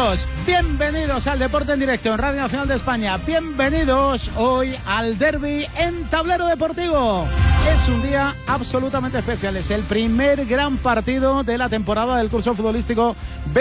Amigos, bienvenidos al Deporte en Directo en Radio Nacional de España. Bienvenidos hoy al derbi en Tablero Deportivo. Es un día absolutamente especial. Es el primer gran partido de la temporada del curso futbolístico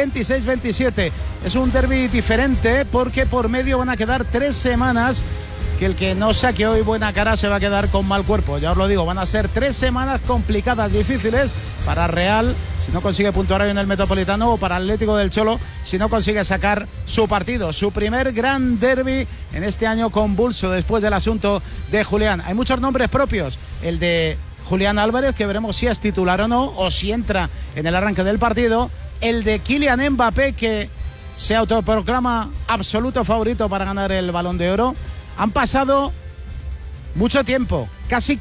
26-27. Es un derbi diferente porque por medio van a quedar 3 semanas. Que el que no saque hoy buena cara se va a quedar con mal cuerpo. Ya os lo digo, van a ser 3 semanas complicadas, difíciles para Real si no consigue puntuar hoy en el Metropolitano, o para Atlético del Cholo si no consigue sacar su partido, su primer gran derbi en este año convulso después del asunto de Julián. Hay muchos nombres propios, el de Julián Álvarez, que veremos si es titular o no, o si entra en el arranque del partido, el de Kylian Mbappé, que se autoproclama absoluto favorito para ganar el Balón de Oro. Han pasado mucho tiempo, casi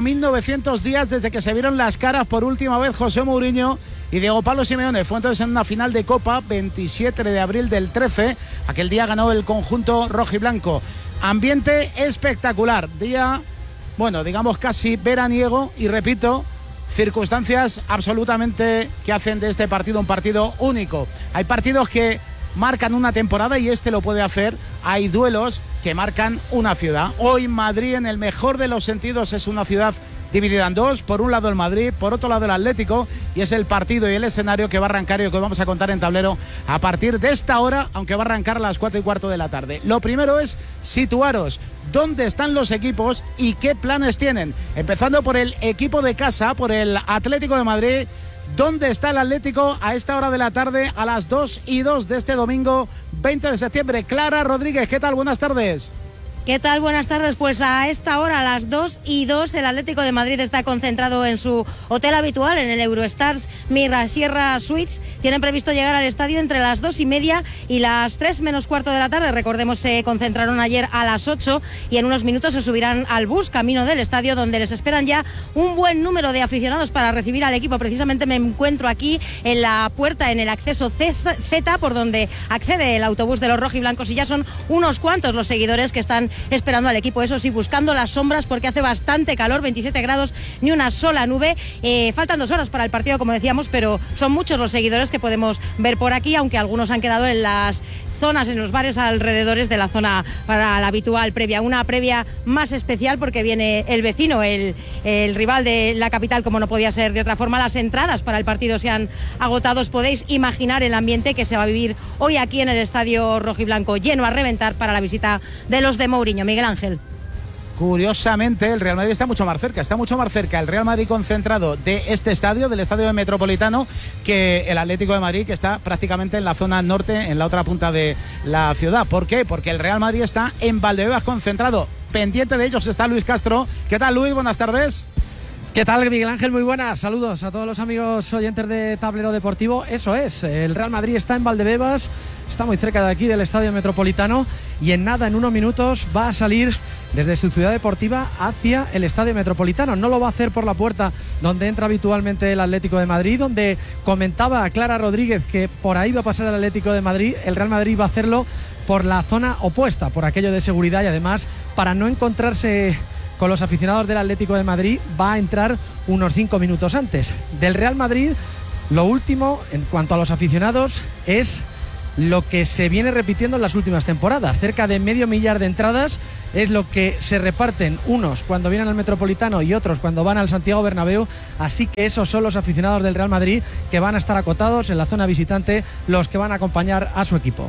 4.900 días desde que se vieron las caras por última vez José Mourinho y Diego Pablo Simeone. Fue entonces en una final de Copa, 27 de abril del 13. Aquel día ganó el conjunto rojiblanco. Ambiente espectacular, día, bueno, digamos casi veraniego, y repito, circunstancias absolutamente que hacen de este partido un partido único. Hay partidos que marcan una temporada y este lo puede hacer. Hay duelos que marcan una ciudad. Hoy Madrid, en el mejor de los sentidos, es una ciudad dividida en dos. Por un lado el Madrid, por otro lado el Atlético, y es el partido y el escenario que va a arrancar y que vamos a contar en Tablero a partir de esta hora, aunque va a arrancar a las 4:15 de la tarde. Lo primero es situaros dónde están los equipos y qué planes tienen. Empezando por el equipo de casa, por el Atlético de Madrid. ¿Dónde está el Atlético a esta hora de la tarde, a las 2:02 de este domingo 20 de septiembre? Clara Rodríguez, ¿qué tal? Buenas tardes. ¿Qué tal? Buenas tardes. Pues a esta hora, a las 2:02, el Atlético de Madrid está concentrado en su hotel habitual, en el Eurostars Mirasierra Suites. Tienen previsto llegar al estadio entre las 2:30 y las 3 menos cuarto de la tarde. Recordemos, se concentraron ayer a las 8 y en unos minutos se subirán al bus camino del estadio, donde les esperan ya un buen número de aficionados para recibir al equipo. Precisamente me encuentro aquí en la puerta, en el acceso Z, por donde accede el autobús de los rojiblancos, y ya son unos cuantos los seguidores que están esperando al equipo, eso sí, buscando las sombras porque hace bastante calor, 27 grados, ni una sola nube. Faltan 2 horas para el partido, como decíamos, pero son muchos los seguidores que podemos ver por aquí, aunque algunos han quedado en las zonas, en los bares alrededores de la zona para la habitual previa. Una previa más especial porque viene el vecino, el rival de la capital, como no podía ser de otra forma. Las entradas para el partido se han agotado. Os podéis imaginar el ambiente que se va a vivir hoy aquí en el estadio rojiblanco, lleno a reventar para la visita de los de Mourinho. Miguel Ángel. Curiosamente, el Real Madrid está mucho más cerca el Real Madrid concentrado de este estadio, del estadio de Metropolitano, que el Atlético de Madrid, que está prácticamente en la zona norte, en la otra punta de la ciudad. ¿Por qué? Porque el Real Madrid está en Valdebebas concentrado. Pendiente de ellos está Luis Castro. ¿Qué tal, Luis? Buenas tardes. ¿Qué tal, Miguel Ángel? Muy buenas. Saludos a todos los amigos oyentes de Tablero Deportivo. Eso es, el Real Madrid está en Valdebebas, está muy cerca de aquí del Estadio Metropolitano, y en nada, en unos minutos, va a salir desde su ciudad deportiva hacia el Estadio Metropolitano. No lo va a hacer por la puerta donde entra habitualmente el Atlético de Madrid, donde comentaba Clara Rodríguez que por ahí va a pasar el Atlético de Madrid. El Real Madrid va a hacerlo por la zona opuesta, por aquello de seguridad, y además, para no encontrarse con los aficionados del Atlético de Madrid, va a entrar unos 5 minutos antes. Del Real Madrid, lo último en cuanto a los aficionados es lo que se viene repitiendo en las últimas temporadas. Cerca de 500.000 de entradas es lo que se reparten, unos cuando vienen al Metropolitano y otros cuando van al Santiago Bernabéu. Así que esos son los aficionados del Real Madrid que van a estar acotados en la zona visitante, los que van a acompañar a su equipo.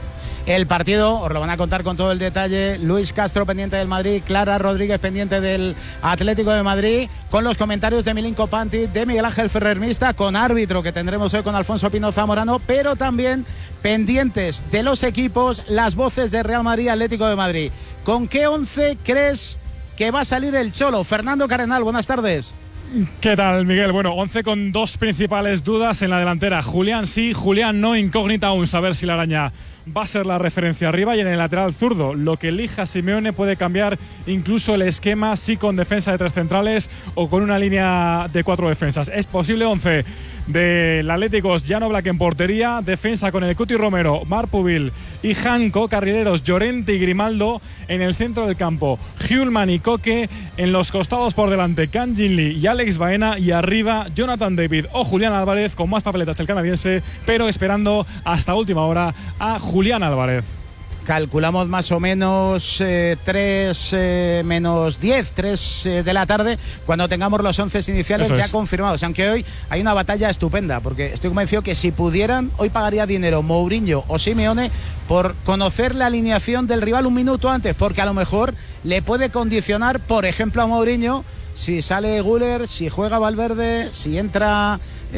El partido os lo van a contar con todo el detalle Luis Castro, pendiente del Madrid, Clara Rodríguez, pendiente del Atlético de Madrid, con los comentarios de Milinko Pantic, de Miguel Ángel Ferrer Mista, con árbitro que tendremos hoy con Alfonso Pino Zamorano, pero también pendientes de los equipos, las voces de Real Madrid, Atlético de Madrid. ¿Con qué 11 crees que va a salir el Cholo? Fernando Cardenal, buenas tardes. ¿Qué tal, Miguel? Bueno, 11 con 2 principales dudas en la delantera. Julián sí, Julián no, incógnita aún saber si la araña va a ser la referencia arriba, y en el lateral zurdo, lo que elija Simeone puede cambiar incluso el esquema, sí, con defensa de 3 centrales o con una línea de 4 defensas. Es posible 11 del Atlético: Jan Oblak en portería, defensa con el Cuti Romero, Marpuvil y Janko, carrileros Llorente y Grimaldo en el centro del campo, Hjulman y Koke en los costados, por delante Kang Jin Lee y Alex Alex Baena y arriba Jonathan David o Julián Álvarez, con más papeletas el canadiense, pero esperando hasta última hora a Julián Álvarez. Calculamos más o menos 3 menos 10, 3 de la tarde, cuando tengamos los 11 iniciales ya confirmados. Aunque hoy hay una batalla estupenda, porque estoy convencido que si pudieran, hoy pagaría dinero Mourinho o Simeone por conocer la alineación del rival un minuto antes, porque a lo mejor le puede condicionar, por ejemplo, a Mourinho, si sale Güler, si juega Valverde, si entra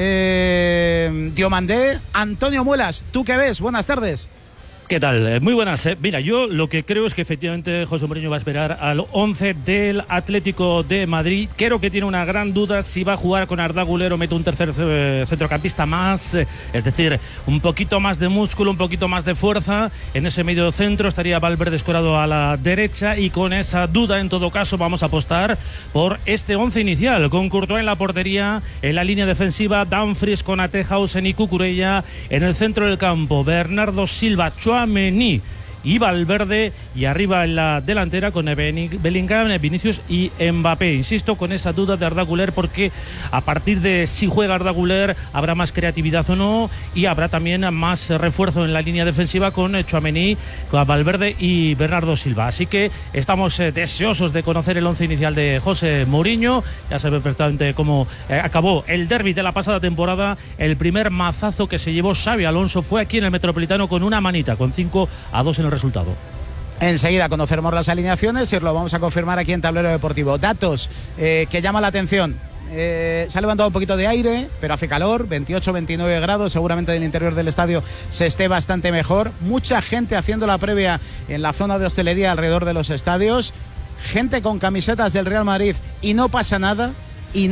Diomandé. Antonio Muelas, ¿tú qué ves? Buenas tardes. ¿Qué tal? Muy buenas. Mira, yo lo que creo es que efectivamente José Mourinho va a esperar al 11 del Atlético de Madrid. Creo que tiene una gran duda si va a jugar con Arda Güler o mete un tercer centrocampista más. Es decir, un poquito más de músculo, un poquito más de fuerza. En ese medio centro estaría Valverde escorado a la derecha, y con esa duda, en todo caso, vamos a apostar por este 11 inicial, con Courtois en la portería, en la línea defensiva, Dumfries, Konaté, Hausen y Cucurella. En el centro del campo, Bernardo Silva, Tchouaméni y Valverde, y arriba en la delantera con Bellingham, Vinicius y Mbappé. Insisto, con esa duda de Arda Güler, porque a partir de si juega Arda Güler habrá más creatividad o no, y habrá también más refuerzo en la línea defensiva con Tchouaméni, con Valverde y Bernardo Silva. Así que estamos deseosos de conocer el 11 inicial de José Mourinho. Ya sabe perfectamente cómo acabó el derbi de la pasada temporada. El primer mazazo que se llevó Xabi Alonso fue aquí en el Metropolitano con una manita, con 5-2 en el resultado. Enseguida conoceremos las alineaciones y os lo vamos a confirmar aquí en Tablero Deportivo. Datos que llaman la atención. Se ha levantado un poquito de aire, pero hace calor, 28-29 grados, seguramente en el interior del estadio se esté bastante mejor. Mucha gente haciendo la previa en la zona de hostelería alrededor de los estadios, gente con camisetas del Real Madrid, y no pasa nada. Y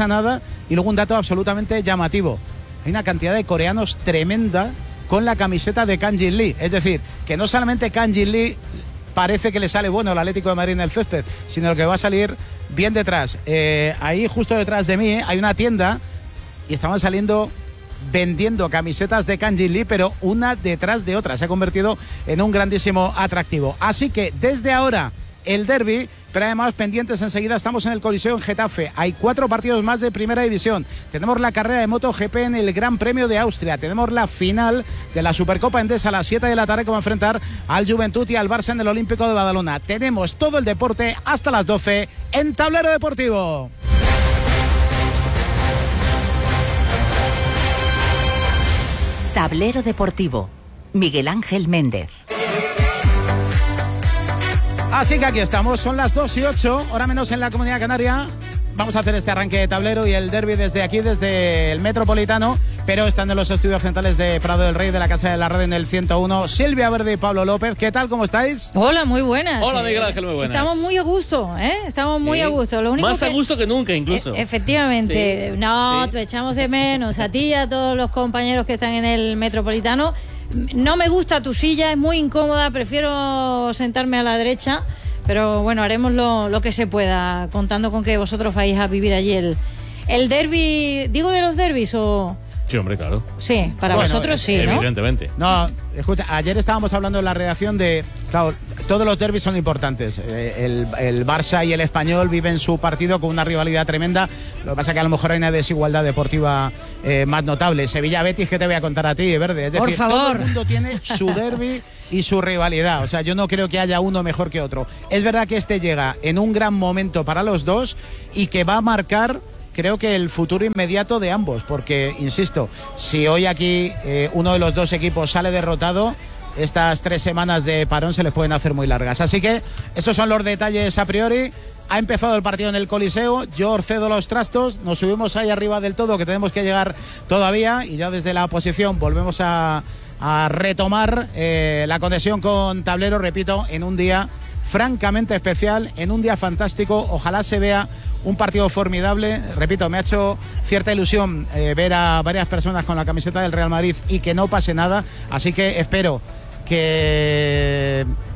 luego un dato absolutamente llamativo: hay una cantidad de coreanos tremenda con la camiseta de Kang Jin Lee. Es decir, que no solamente Kang Jin Lee parece que le sale bueno el Atlético de Madrid en el césped, sino que va a salir bien detrás. Ahí justo detrás de mí hay una tienda y estaban saliendo vendiendo camisetas de Kang Jin Lee, pero una detrás de otra. Se ha convertido en un grandísimo atractivo. Así que desde ahora el derbi, pero además pendientes enseguida, estamos en el Coliseo en Getafe. Hay 4 partidos más de Primera División. Tenemos la carrera de MotoGP en el Gran Premio de Austria. Tenemos la final de la Supercopa Endesa a las 7 de la tarde, que va a enfrentar al Juventud y al Barça en el Olímpico de Badalona. Tenemos todo el deporte hasta las 12 en Tablero Deportivo. Tablero Deportivo, Miguel Ángel Méndez. Así que aquí estamos, son las 2:08, hora menos en la Comunidad Canaria. Vamos a hacer este arranque de tablero y el derbi desde aquí, desde el Metropolitano, pero están en los estudios centrales de Prado del Rey, de la Casa de la Radio, en el 101. Silvia Verde y Pablo López, ¿qué tal? ¿Cómo estáis? Hola, muy buenas. Hola, Miguel Ángel, muy buenas. Estamos muy a gusto, ¿eh? Estamos muy a gusto. Lo único más a gusto que nunca, incluso. Efectivamente. Sí. No, Sí. te echamos de menos a ti y a todos los compañeros que están en el Metropolitano. No me gusta tu silla, es muy incómoda, prefiero sentarme a la derecha. Pero bueno, haremos lo que se pueda, contando con que vosotros vais a vivir allí el derbi. ¿Digo de los derbis o...? Sí, hombre, claro. Sí, para vosotros sí, ¿no? Evidentemente. No, escucha, ayer estábamos hablando en la redacción de... Claro, todos los derbis son importantes. El Barça y el Español viven su partido con una rivalidad tremenda. Lo que pasa es que a lo mejor hay una desigualdad deportiva más notable. Sevilla-Betis, ¿qué te voy a contar a ti, Verde? Es decir, por favor, todo el mundo tiene su derbi y su rivalidad. O sea, yo no creo que haya uno mejor que otro. Es verdad que este llega en un gran momento para los dos y que va a marcar, creo que, el futuro inmediato de ambos, porque, insisto, si hoy aquí uno de los dos equipos sale derrotado, estas 3 semanas de parón se les pueden hacer muy largas. Así que esos son los detalles a priori. Ha empezado el partido en el Coliseo, yo cedo los trastos, nos subimos ahí arriba del todo, que tenemos que llegar todavía, y ya desde la posición volvemos a retomar la conexión con Tablero, repito, en un día francamente especial, en un día fantástico. Ojalá se vea un partido formidable. Repito, me ha hecho cierta ilusión ver a varias personas con la camiseta del Real Madrid y que no pase nada, así que espero que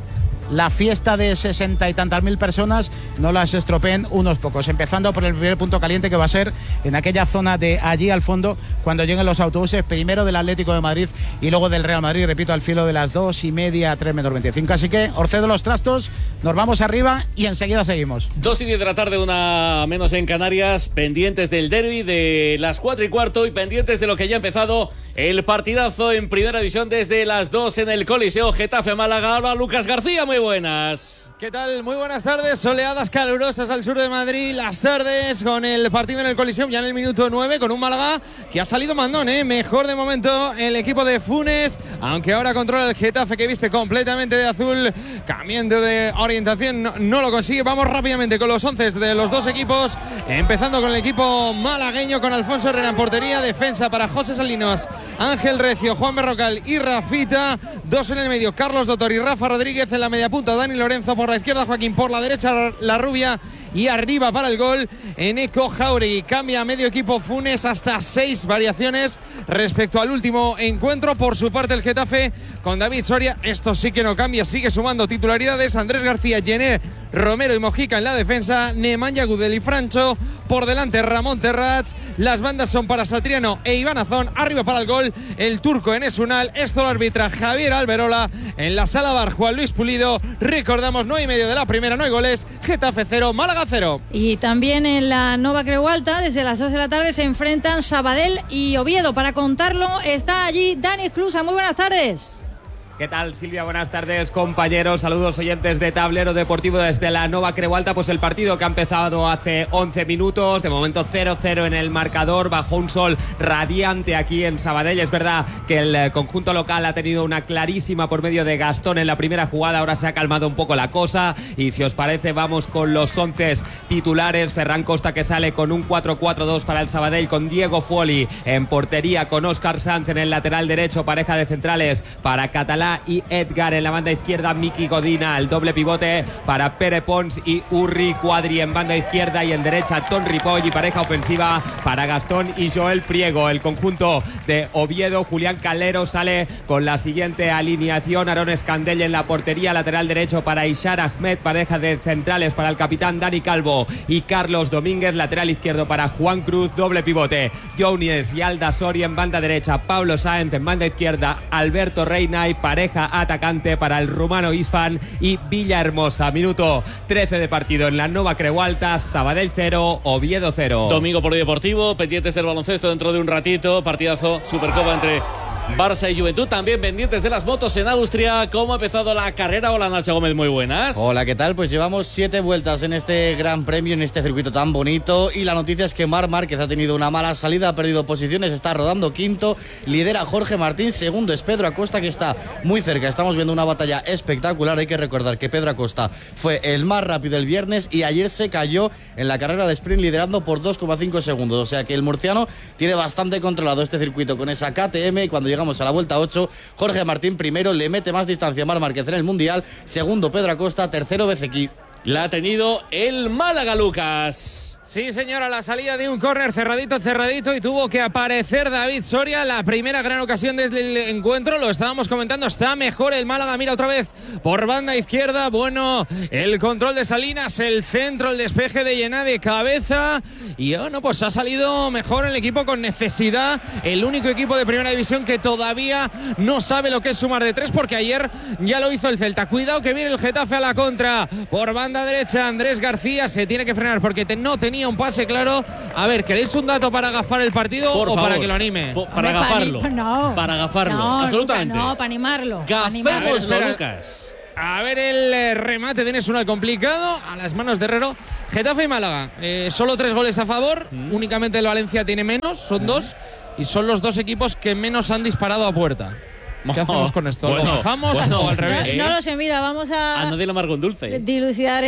la fiesta de 60 y tantas mil personas no las estropeen unos pocos, empezando por el primer punto caliente, que va a ser en aquella zona de allí al fondo, cuando lleguen los autobuses, primero del Atlético de Madrid y luego del Real Madrid, repito, al filo de las 2:30, 3:25. Así que os cedo los trastos, nos vamos arriba y enseguida seguimos. 2:10 de la tarde, 1:00 en Canarias, pendientes del derbi de las 4:15 y pendientes de lo que ya ha empezado el partidazo en Primera División desde las 2 en el Coliseo Getafe Málaga. Ahora Lucas García, muy buenas. ¿Qué tal? Muy buenas tardes. Soleadas calurosas al sur de Madrid. Las tardes con el partido en el Coliseo ya en el minuto 9 con un Málaga que ha salido mandón, mejor de momento el equipo de Funes, aunque ahora controla el Getafe, que viste completamente de azul, cambiando de orientación, no lo consigue. Vamos rápidamente con los 11 de los dos equipos, empezando con el equipo malagueño con Alfonso Herrera en portería, defensa para José Salinas, Ángel Recio, Juan Berrocal y Rafita, dos en el medio, Carlos Dotor y Rafa Rodríguez, en la media punta Dani Lorenzo, por la izquierda Joaquín, por la derecha La Rubia, y arriba para el gol Eneco Jauregui. Cambia a medio equipo Funes, hasta 6 variaciones respecto al último encuentro. Por su parte el Getafe con David Soria, esto sí que no cambia, sigue sumando titularidades, Andrés García, Jenner, Romero y Mojica en la defensa, Nemanja Gudel y Francho, por delante Ramón Terrats, las bandas son para Satriano e Iván Azón, arriba para el gol el turco Enes Unal, esto lo arbitra Javier Alberola, en la sala bar Juan Luis Pulido. Recordamos, 9:30 de la primera, no hay goles, Getafe 0, Málaga 0. Y también en la Nova Creu Alta, desde las 2 de la tarde, se enfrentan Sabadell y Oviedo. Para contarlo está allí Dani Esclusa. Muy buenas tardes. ¿Qué tal, Silvia? Buenas tardes, compañeros. Saludos, oyentes de Tablero Deportivo desde la Nova Creu Alta. Pues el partido que ha empezado hace 11 minutos. De momento 0-0 en el marcador, bajo un sol radiante aquí en Sabadell. Es verdad que el conjunto local ha tenido una clarísima por medio de Gastón en la primera jugada. Ahora se ha calmado un poco la cosa. Y si os parece, vamos con los 11 titulares. Ferran Costa, que sale con un 4-4-2 para el Sabadell, con Diego Fuoli en portería, con Óscar Sanz en el lateral derecho, pareja de centrales para Catalá y Edgar. En la banda izquierda Miki Godina, el doble pivote para Pere Pons y Urri Cuadri en banda izquierda, y en derecha Ton Ripoll, y pareja ofensiva para Gastón y Joel Priego. El conjunto de Oviedo, Julián Calero sale con la siguiente alineación: Aarón Escandell en la portería, lateral derecho para Ishar Ahmed, pareja de centrales para el capitán Dani Calvo y Carlos Domínguez, lateral izquierdo para Juan Cruz, doble pivote Jounies y Alda Soria en banda derecha, Pablo Sáenz en banda izquierda, Alberto Reina, y pareja atacante para el rumano Isfan y Villahermosa. Minuto 13 de partido en la Nova Creu Alta, Sabadell 0, Oviedo 0. Domingo polideportivo, pendientes del baloncesto dentro de un ratito, partidazo Supercopa entre Barça y Juventud. También pendientes de las motos en Austria. ¿Cómo ha empezado la carrera? Hola, Nacho Gómez, muy buenas. Hola, ¿qué tal? Pues llevamos 7 vueltas en este Gran Premio, en este circuito tan bonito, y la noticia es que Marc Márquez ha tenido una mala salida, ha perdido posiciones, está rodando quinto, lidera Jorge Martín, segundo es Pedro Acosta, que está muy cerca. Estamos viendo una batalla espectacular. Hay que recordar que Pedro Acosta fue el más rápido el viernes y ayer se cayó en la carrera de sprint liderando por 2,5 segundos, o sea que el murciano tiene bastante controlado este circuito con esa KTM. Y cuando llegamos a la vuelta 8, Jorge Martín primero, le mete más distancia a Marc Márquez en el Mundial, segundo Pedro Acosta, tercero Bezequi. La ha tenido el Málaga, Lucas. Sí, señora, la salida de un córner cerradito, y tuvo que aparecer David Soria. La primera gran ocasión desde el encuentro, lo estábamos comentando, está mejor el Málaga. Mira otra vez por banda izquierda, bueno, el control de Salinas, el centro, el despeje de Llená de cabeza, y bueno, pues ha salido mejor el equipo con necesidad. El único equipo de primera división que todavía no sabe lo que es sumar de 3, porque ayer ya lo hizo el Celta. Cuidado que viene el Getafe a la contra. Por banda derecha, Andrés García se tiene que frenar porque no tenía un pase claro. A ver, ¿queréis un dato para agafar el partido o para que lo anime? Para agafarlo. No. Para agafarlo. No, absolutamente. No, para animarlo. Gafémoslo, Lucas. A ver el remate de Enes Unal complicado a las manos de Herrero. Getafe y Málaga, solo 3 goles a favor. Únicamente el Valencia tiene menos, son 2. Y son los 2 equipos que menos han disparado a puerta. ¿Qué hacemos con esto? Bueno, ¿Lo bajamos o al revés? No lo sé, mira, vamos a nadie lo amargo en dulce. dilucidar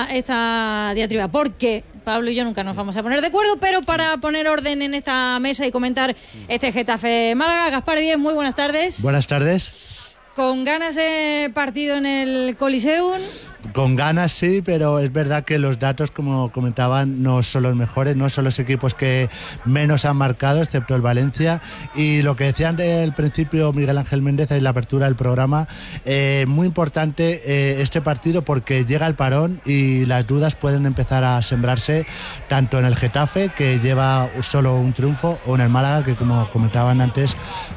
esta diatriba, porque Pablo y yo nunca nos vamos a poner de acuerdo, pero para poner orden en esta mesa y comentar este Getafe Málaga, Gaspar Díez, muy buenas tardes. Buenas tardes. Con ganas de partido en el Coliseum. Con ganas sí, pero es verdad que los datos, como comentaban, no son los mejores, no son los equipos que menos han marcado, excepto el Valencia. Y lo que decían del principio Miguel Ángel Méndez en la apertura del programa, muy importante este partido porque llega el parón y las dudas pueden empezar a sembrarse tanto en el Getafe, que lleva solo un triunfo, o en el Málaga, que como comentaban antes,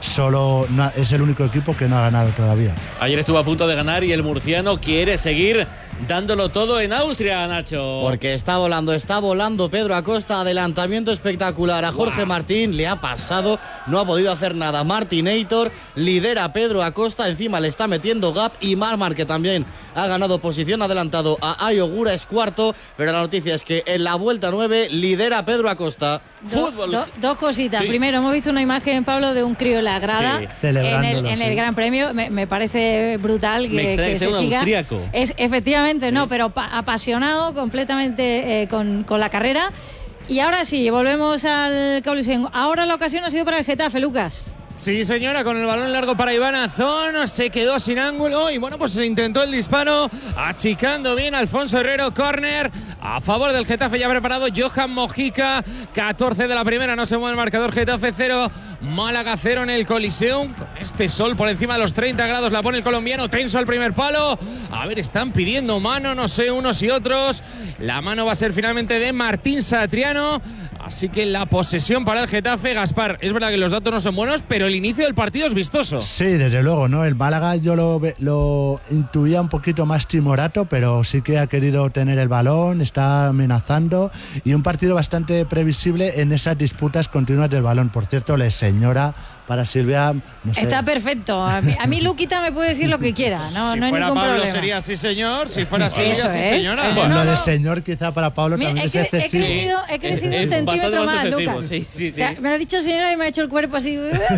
es el único equipo que no ha ganado todavía. Ayer estuvo a punto de ganar y el murciano quiere seguir dándolo todo en Austria, Nacho. Porque está volando Pedro Acosta, adelantamiento espectacular a Jorge Martín, le ha pasado, no ha podido hacer nada. Martinator lidera a Pedro Acosta, encima le está metiendo gap, y Marmar, que también ha ganado posición, adelantado a Ayogura, es cuarto, pero la noticia es que en la vuelta 9 lidera a Pedro Acosta. Dos cositas. Sí. Primero, hemos visto una imagen, Pablo, de un crío en la grada, en el Gran Premio. Me parece brutal que se siga. Austríaco. Efectivamente, no, pero apasionado completamente con la carrera. Y ahora sí, volvemos al Coliseum. Ahora la ocasión ha sido para el Getafe, Lucas. Sí, señora, con el balón largo para Iván Azón, se quedó sin ángulo y bueno, pues se intentó el disparo, achicando bien Alfonso Herrero, córner a favor del Getafe, ya preparado Johan Mojica, 14 de la primera, no se mueve el marcador, Getafe 0, Málaga 0 en el Coliseum, con este sol por encima de los 30 grados, la pone el colombiano, tenso al primer palo, a ver, están pidiendo mano, no sé, unos y otros, la mano va a ser finalmente de Martín Satriano, así que la posesión para el Getafe. Gaspar, es verdad que los datos no son buenos, pero el inicio del partido es vistoso. Sí, desde luego, ¿no? El Málaga yo lo intuía un poquito más timorato, pero sí que ha querido tener el balón, está amenazando, y un partido bastante previsible en esas disputas continuas del balón. Por cierto, la señora para Silvia, no sé. Está perfecto. A mí Luquita me puede decir lo que quiera, no, si no hay fuera ningún Pablo problema. Sería sí señor, si fuera Silvia sí señora. Bueno, lo de señor quizá para Pablo también es excesivo. He crecido un centímetro más, Lucas. Sí. O sea, me lo ha dicho señora y me ha hecho el cuerpo así.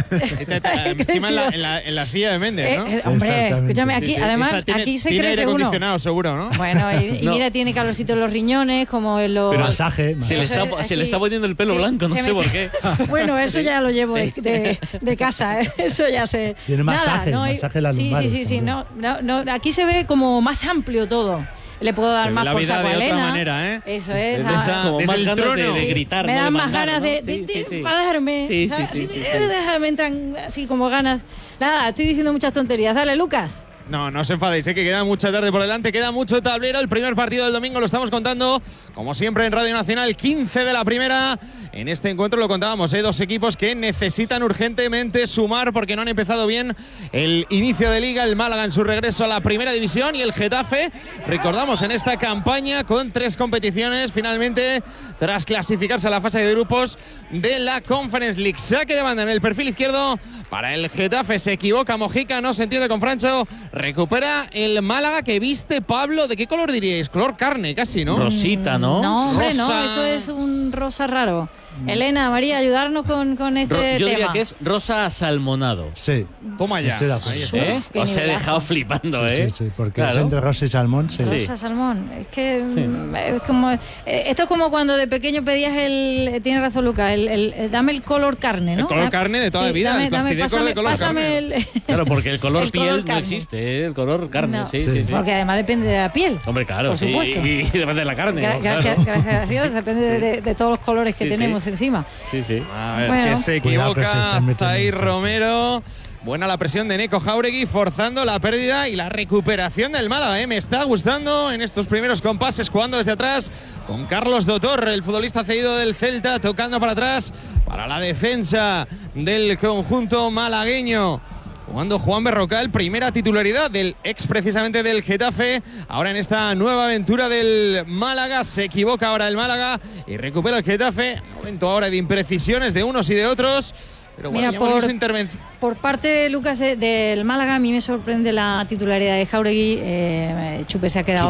Encima en la silla de Méndez, ¿no? Hombre, escúchame, aquí, además, aquí se tiene crece aire uno. acondicionado, seguro, ¿no? Bueno, y mira, tiene calorcito en los riñones, como en los... Pero masaje. Se le está poniendo el pelo blanco, no sé por qué. Bueno, eso ya lo llevo de casa, ¿eh? Eso ya sé. Tiene masaje, masaje en las lumbares. Sí. No, aquí se ve como más amplio todo. Le puedo dar más por saco a Elena. De otra manera, ¿eh? Eso es. Como más ganas de gritar, me dan más ganas ¿no? de enfadarme. Sí. Me entran así como ganas. Nada, estoy diciendo muchas tonterías. Dale, Lucas. No os enfadéis, que queda mucha tarde por delante, queda mucho tablero. El primer partido del domingo lo estamos contando, como siempre, en Radio Nacional, 15 de la primera. En este encuentro lo contábamos, dos equipos que necesitan urgentemente sumar porque no han empezado bien el inicio de liga. El Málaga en su regreso a la primera división y el Getafe, recordamos, en esta campaña con 3 competiciones, finalmente, tras clasificarse a la fase de grupos de la Conference League. Saque de banda en el perfil izquierdo para el Getafe, se equivoca Mojica, no se entiende con Francho. Recupera el Málaga, que viste, Pablo, ¿de qué color diríais? Color carne, casi, ¿no? Rosita, ¿no? No, hombre, rosa. no, esto es un rosa raro. Elena, María, ayudarnos con este tema. Yo diría que es rosa salmonado. Sí. Toma ya. Os he dejado flipando, Sí, porque es entre rosa y salmón. Sí. Rosa, salmón. Es que es como... esto es como cuando de pequeño pedías tiene razón Lucas, dame el color carne, ¿no? El color carne de toda la vida, el plastidecor de color carne. Claro, porque el color piel no existe, el color carne, no. sí. Porque además depende de la piel. Hombre, claro, por supuesto. Y depende de la carne. Gracias a Dios, depende de todos los colores que tenemos encima. Sí. A ver, que se equivoca Zair Romero. Buena la presión de Neko Jauregui, forzando la pérdida y la recuperación del Málaga. Me está gustando en estos primeros compases, jugando desde atrás con Carlos Dotor, el futbolista cedido del Celta, tocando para atrás para la defensa del conjunto malagueño. Jugando Juan Berrocal, primera titularidad del ex precisamente del Getafe. Ahora en esta nueva aventura del Málaga, se equivoca ahora el Málaga y recupera el Getafe. Momento ahora de imprecisiones de unos y de otros. Pero bueno, mira, por parte de Lucas del Málaga, a mí me sorprende la titularidad de Jauregui. Chupe se ha quedado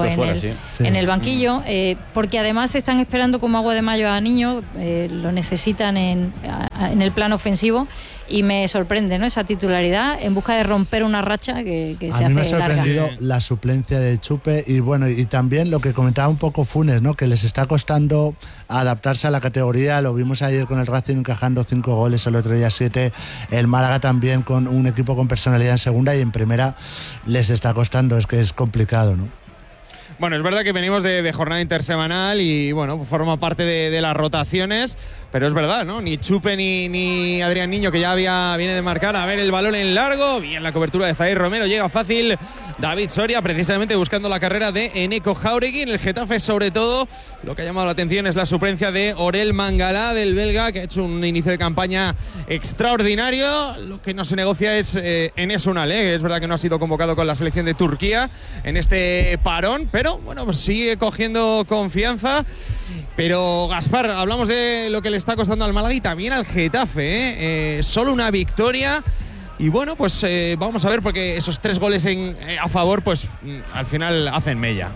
en el banquillo, porque además están esperando como agua de mayo a Niño, lo necesitan en el plano ofensivo, y me sorprende, ¿no?, esa titularidad en busca de romper una racha que se hace larga. A mí me ha sorprendido la suplencia de Chupe y bueno, y también lo que comentaba un poco Funes, ¿no?, que les está costando adaptarse a la categoría. Lo vimos ayer con el Racing encajando 5 goles, el otro día 7, el Málaga también con un equipo con personalidad en segunda, y en primera les está costando, es que es complicado, ¿no? Bueno, es verdad que venimos de jornada intersemanal y bueno, forma parte de las rotaciones, pero es verdad, ¿no? Ni Chupe ni Adrián Niño, que ya viene de marcar. A ver el balón en largo, bien la cobertura de Zaire Romero, llega fácil David Soria, precisamente buscando la carrera de Eneko Jauregui. En el Getafe, sobre todo, lo que ha llamado la atención es la suplencia de Orel Mangala, del belga, que ha hecho un inicio de campaña extraordinario. Lo que no se negocia es Enes Unal, es verdad que no ha sido convocado con la selección de Turquía en este parón, pero bueno, pues sigue cogiendo confianza. Pero Gaspar, hablamos de lo que le está costando al Málaga y también al Getafe, solo una victoria. Y bueno, pues vamos a ver, porque esos 3 goles a favor, pues al final hacen mella.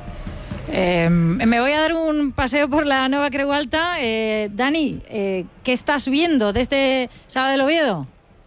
Me voy a dar un paseo por la Nova Creu Alta. Dani, ¿qué estás viendo desde Sábado del Oviedo?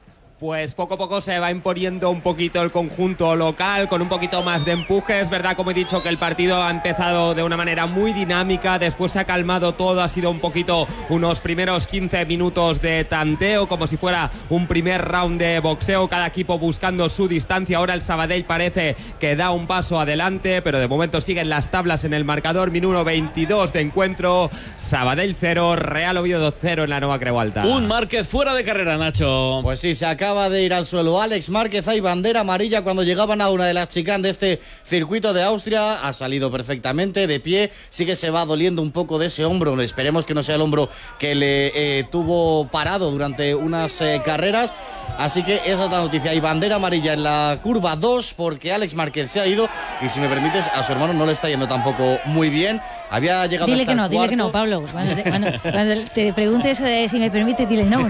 Pues poco a poco se va imponiendo un poquito el conjunto local, con un poquito más de empuje. Es verdad, como he dicho, que el partido ha empezado de una manera muy dinámica, después se ha calmado todo, ha sido un poquito unos primeros 15 minutos de tanteo, como si fuera un primer round de boxeo, cada equipo buscando su distancia. Ahora el Sabadell parece que da un paso adelante, pero de momento siguen las tablas en el marcador. Minuto 22 de encuentro, Sabadell 0, Real Oviedo 0 en la Nova Creu Alta. Un Márquez fuera de carrera, Nacho. Pues sí, se acaba de ir al suelo Alex Márquez. Hay bandera amarilla cuando llegaban a una de las chicane de este circuito de Austria. Ha salido perfectamente de pie. Sí que se va doliendo un poco de ese hombro. Esperemos que no sea el hombro que le tuvo parado durante unas carreras. Así que esa es la noticia. Hay bandera amarilla en la curva 2 porque Alex Márquez se ha ido. Y si me permites, a su hermano no le está yendo tampoco muy bien. Había llegado dile hasta que no, Pablo. Cuando te preguntes si me permite, dile no.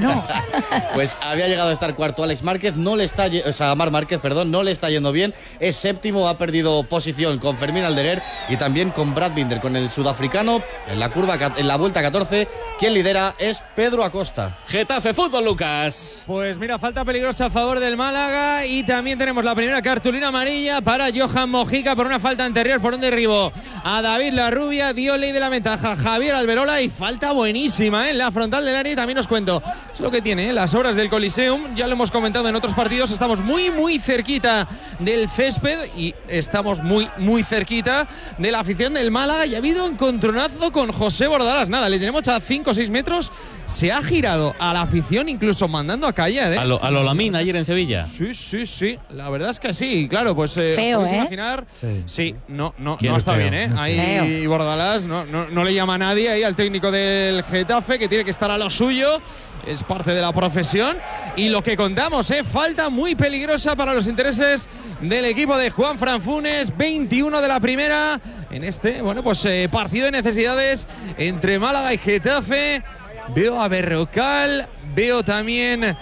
Pues había llegado a estar cuarto Alex Márquez, Marc Márquez, no le está yendo bien. Es séptimo, ha perdido posición con Fermín Aldeguer y también con Brad Binder, con el sudafricano en la vuelta 14. Quien lidera es Pedro Acosta. Getafe Fútbol, Lucas. Pues mira, falta peligrosa a favor del Málaga y también tenemos la primera cartulina amarilla para Johan Mojica por una falta anterior, por un derribo a David Larrubia. Dio ley de la ventaja Javier Alberola y falta buenísima en la frontal del área. Y también os cuento, es lo que tiene las obras del Coliseum, ya lo hemos comentado en otros partidos, estamos muy cerquita del césped y estamos muy cerquita de la afición del Málaga. Y ha habido un encontronazo con José Bordalas, nada, le tenemos a 5 o 6 metros, se ha girado a la afición, incluso mandando a callar, a lo Lamín ayer en Sevilla. Sí, la verdad es que sí, claro, pues feo, imaginar, sí, no ¿Quién está feo? bien, ahí feo. Bordalas no le llama a nadie ahí al técnico del Getafe, que tiene que estar a lo suyo. Es parte de la profesión y lo que contamos, falta muy peligrosa para los intereses del equipo de Juanfran Funes. 21 de la primera en este, partido de necesidades entre Málaga y Getafe. Veo a Berrocal, veo también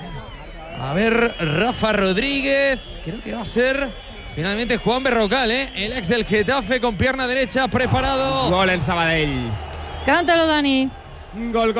a ver Rafa Rodríguez, creo que va a ser finalmente Juan Berrocal, el ex del Getafe, con pierna derecha preparado. Gol en Sabadell. Cántalo, Dani. Gol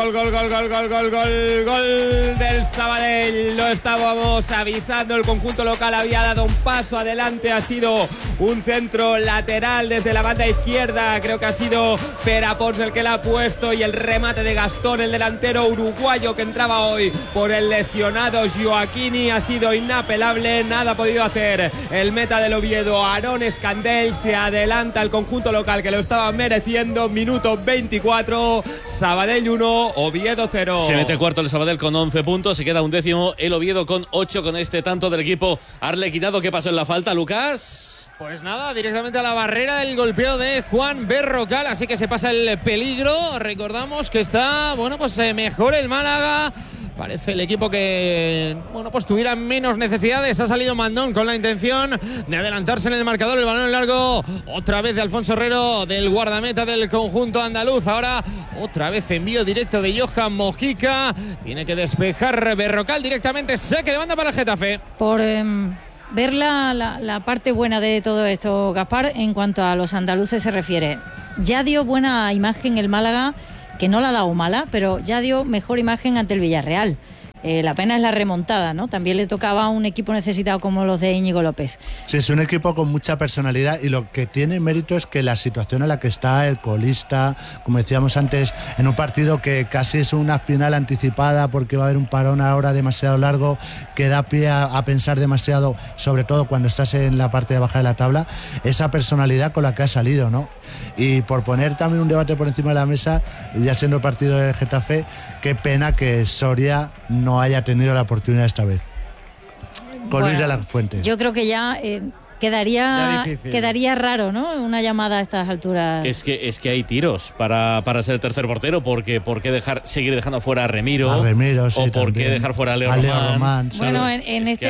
del Sabadell. Lo estábamos avisando, el conjunto local había dado un paso adelante, ha sido un centro lateral desde la banda izquierda, creo que ha sido Perapons el que la ha puesto, y el remate de Gastón, el delantero uruguayo que entraba hoy por el lesionado Joaquini, ha sido inapelable, nada ha podido hacer el meta del Oviedo, Aarón Escandel. Se adelanta el conjunto local que lo estaba mereciendo. Minuto 24, Sabadell 1, Oviedo 0. Se mete cuarto el Sabadell con 11 puntos, se queda 11º el Oviedo con 8, con este tanto del equipo arlequinado. ¿Qué pasó en la falta, Lucas? Pues nada, directamente a la barrera el golpeo de Juan Berrocal, así que se pasa el peligro. Recordamos que está, mejor el Málaga. Parece el equipo que, tuviera menos necesidades. Ha salido Mandón con la intención de adelantarse en el marcador. El balón largo, otra vez de Alfonso Herrero, del guardameta del conjunto andaluz. Ahora, otra vez envío directo de Johan Mojica. Tiene que despejar Berrocal directamente. Saque de banda para el Getafe. Por ver la parte buena de todo esto, Gaspar, en cuanto a los andaluces se refiere. Ya dio buena imagen el Málaga, que no la ha dado mala, pero ya dio mejor imagen ante el Villarreal. La pena es la remontada, ¿no? También le tocaba a un equipo necesitado como los de Íñigo López. Sí, es un equipo con mucha personalidad y lo que tiene mérito es que la situación en la que está el colista, como decíamos antes, en un partido que casi es una final anticipada porque va a haber un parón ahora demasiado largo que da pie a pensar demasiado, sobre todo cuando estás en la parte de baja de la tabla, esa personalidad con la que ha salido, ¿no? Y por poner también un debate por encima de la mesa, ya siendo el partido de Getafe, qué pena que Soria no haya tenido la oportunidad esta vez. Con Luis de la Fuente. Yo creo que ya quedaría raro, ¿no? Una llamada a estas alturas. Es que hay tiros para ser el tercer portero, porque ¿por qué seguir dejando fuera a Remiro? Sí, o por qué dejar fuera a Leo Román. Bueno, en este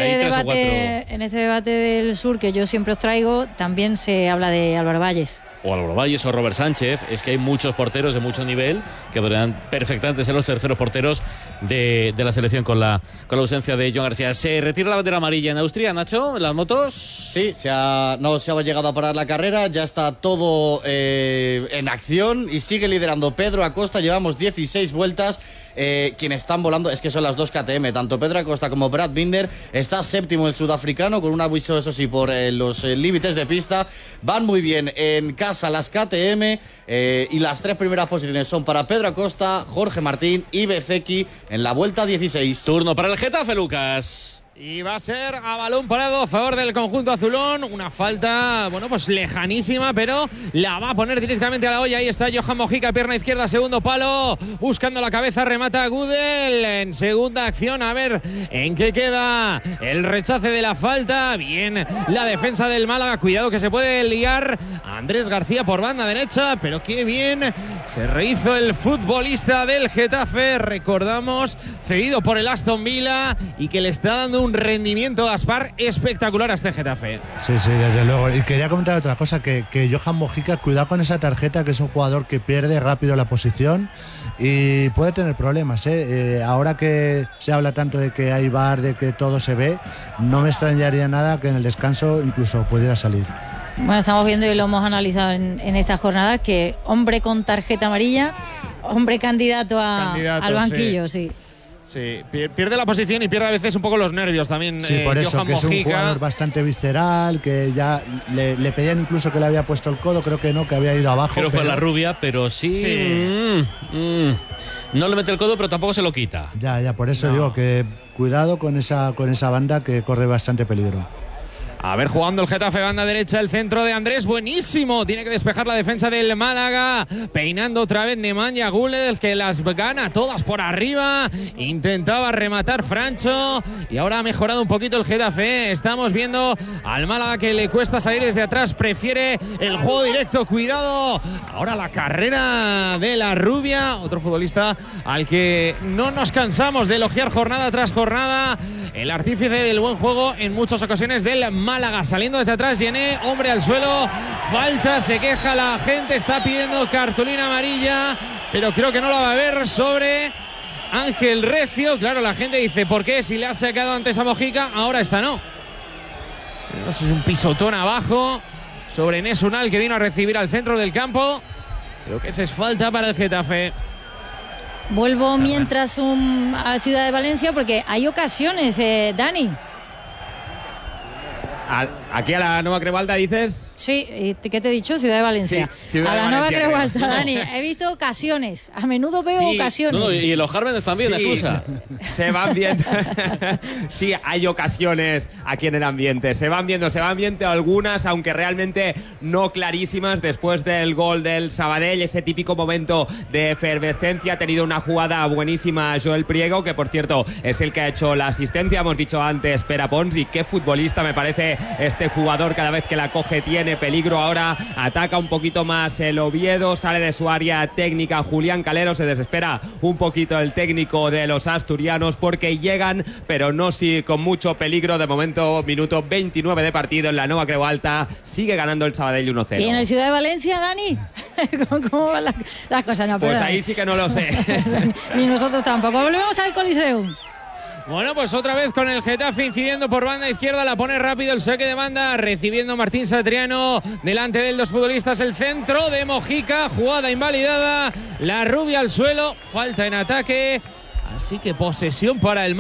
debate del sur que yo siempre os traigo, también se habla de Álvaro Valles. O Álvaro Valles o Robert Sánchez. Es que hay muchos porteros de mucho nivel que podrían perfectamente ser los terceros porteros de la selección con la ausencia de Joan García. ¿Se retira la bandera amarilla en Austria, Nacho, en las motos? Sí, no se ha llegado a parar la carrera, ya está todo en acción y sigue liderando Pedro Acosta. Llevamos 16 vueltas. Quienes están volando es que son las dos KTM, tanto Pedro Acosta como Brad Binder. Está séptimo el sudafricano con un aviso, eso sí, por los límites de pista. Van muy bien en casa las KTM y las tres primeras posiciones son para Pedro Acosta, Jorge Martín y Bezeki en la vuelta 16. Turno para el Getafe, Lucas. Y va a ser a balón parado a favor del conjunto azulón. Una falta, bueno, pues lejanísima, pero la va a poner directamente a la olla. Ahí está Johan Mojica, pierna izquierda, segundo palo. Buscando la cabeza, remata Gudel en segunda acción. A ver en qué queda el rechace de la falta. Bien la defensa del Málaga. Cuidado que se puede liar Andrés García por banda derecha, pero qué bien se rehizo el futbolista del Getafe. Recordamos, cedido por el Aston Villa y que le está dando un rendimiento Gaspar espectacular a este Getafe. Sí, desde luego. Y quería comentar otra cosa, que Johan Mojica, cuidado con esa tarjeta, que es un jugador que pierde rápido la posición y puede tener problemas, ¿eh? Ahora que se habla tanto de que hay VAR, de que todo se ve, no me extrañaría nada que en el descanso incluso pudiera salir. Bueno, estamos viendo y lo hemos analizado en esta jornada, que hombre con tarjeta amarilla, hombre candidato al banquillo, sí. Sí, pierde la posición y pierde a veces un poco los nervios también. Sí, por eso, Johan que Mojica. Es un jugador bastante visceral, que ya le pedían incluso que le había puesto el codo, creo que no, que había ido abajo. Creo que fue la rubia, pero sí. No le mete el codo, pero tampoco se lo quita. Ya, por eso digo que cuidado con esa banda que corre bastante peligro. A ver, jugando el Getafe, banda derecha, el centro de Andrés, buenísimo. Tiene que despejar la defensa del Málaga. Peinando otra vez Nemanja Guled, que las gana todas por arriba. Intentaba rematar Francho y ahora ha mejorado un poquito el Getafe. Estamos viendo al Málaga que le cuesta salir desde atrás. Prefiere el juego directo. Cuidado. Ahora la carrera de la rubia. Otro futbolista al que no nos cansamos de elogiar jornada tras jornada. El artífice del buen juego en muchas ocasiones del Málaga. Saliendo desde atrás, Yené, hombre al suelo, falta, se queja la gente, está pidiendo cartulina amarilla, pero creo que no la va a ver sobre Ángel Recio. Claro, la gente dice, ¿por qué? Si le ha sacado antes a Mojica, ahora esta no. No sé, es un pisotón abajo sobre Enes Unal, que vino a recibir al centro del campo. Creo que esa es falta para el Getafe. Vuelvo mientras a Ciudad de Valencia porque hay ocasiones, Dani. Aquí a la Nueva Crebalta dices. Sí, ¿qué te he dicho? Ciudad de Valencia. Sí, Ciudad a la de Nueva Valencia, Crebalta, Dani. He visto ocasiones. A menudo veo ocasiones. No, y en los Jármenes también, excusa. Se van viendo. Sí, hay ocasiones aquí en el ambiente. Se van viendo algunas, aunque realmente no clarísimas. Después del gol del Sabadell, ese típico momento de efervescencia. Ha tenido una jugada buenísima Joel Priego, que por cierto es el que ha hecho la asistencia. Hemos dicho antes Pere Pons, y qué futbolista me parece este jugador. Cada vez que la coge tiene peligro. Ahora ataca un poquito más el Oviedo, sale de su área técnica Julián Calero, se desespera un poquito el técnico de los asturianos porque llegan, pero no con mucho peligro. De momento, minuto 29 de partido en la Nueva Creu Alta, sigue ganando el Sabadell 1-0. ¿Y en el Ciudad de Valencia, Dani? ¿Cómo van las cosas? No, pues ahí sí que no lo sé. Ni nosotros tampoco. Volvemos al Coliseum. Bueno, pues otra vez con el Getafe incidiendo por banda izquierda, la pone rápido el saque de banda, recibiendo Martín Satriano, delante de él dos futbolistas, el centro de Mojica, jugada invalidada, la rubia al suelo, falta en ataque, así que posesión para el